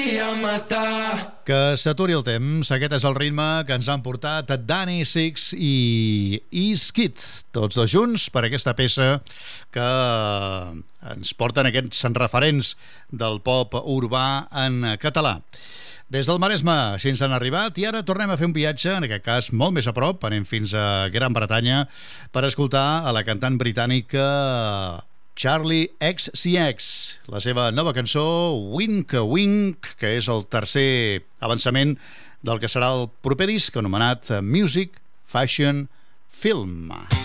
Que s'aturi el temps. Aquest és el ritme que ens han portat Danny Six i Skid, tots dos junts per aquesta peça que ens porten aquests referents del pop urbà en català. Des del Maresme així ens han arribat i ara tornem a fer un viatge, en aquest cas molt més a prop, anem fins a Gran Bretanya per escoltar a la cantant britànica Charli XCX, la seva nova cançó Wink Wink, que és el tercer avançament del que serà el proper disc anomenat Music, Fashion, Film.